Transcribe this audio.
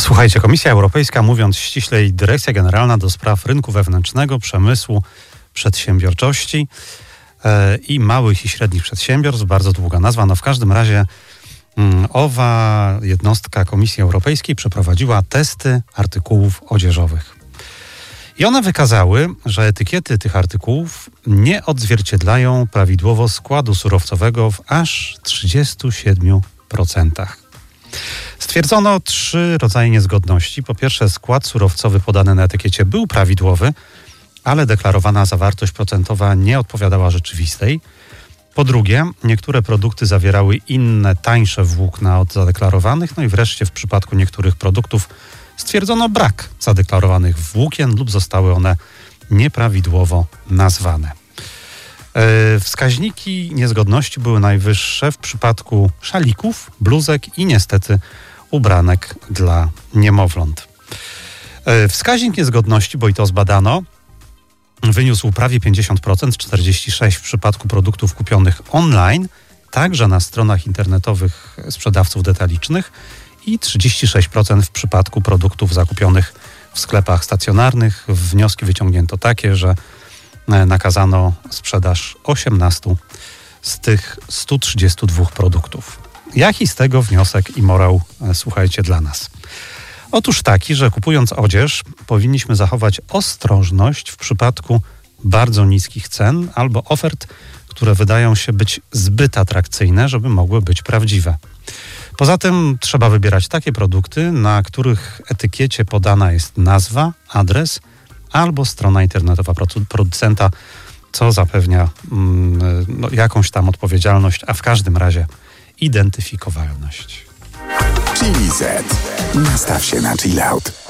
Słuchajcie, Komisja Europejska, mówiąc ściślej, Dyrekcja Generalna do Spraw Rynku Wewnętrznego, Przemysłu, Przedsiębiorczości i Małych i Średnich Przedsiębiorstw, bardzo długa nazwa, no w każdym razie owa jednostka Komisji Europejskiej przeprowadziła testy artykułów odzieżowych. I one wykazały, że etykiety tych artykułów nie odzwierciedlają prawidłowo składu surowcowego w aż 37%. Stwierdzono 3 rodzaje niezgodności. Po pierwsze, skład surowcowy podany na etykiecie był prawidłowy, ale deklarowana zawartość procentowa nie odpowiadała rzeczywistej. Po drugie, niektóre produkty zawierały inne, tańsze włókna od zadeklarowanych. No i wreszcie w przypadku niektórych produktów stwierdzono brak zadeklarowanych włókien lub zostały one nieprawidłowo nazwane. Wskaźniki niezgodności były najwyższe w przypadku szalików, bluzek i niestety ubranek dla niemowląt. Wskaźnik niezgodności, bo i to zbadano, wyniósł prawie 50%, 46% w przypadku produktów kupionych online, także na stronach internetowych sprzedawców detalicznych i 36% w przypadku produktów zakupionych w sklepach stacjonarnych. Wnioski wyciągnięto takie, że nakazano sprzedaż 18 z tych 132 produktów. Jaki z tego wniosek i morał, słuchajcie, dla nas? Otóż taki, że kupując odzież powinniśmy zachować ostrożność w przypadku bardzo niskich cen albo ofert, które wydają się być zbyt atrakcyjne, żeby mogły być prawdziwe. Poza tym trzeba wybierać takie produkty, na których etykiecie podana jest nazwa, adres albo strona internetowa producenta, co zapewnia jakąś tam odpowiedzialność, a w każdym razie identyfikowalność. Chili Z. Nastaw się na chill out.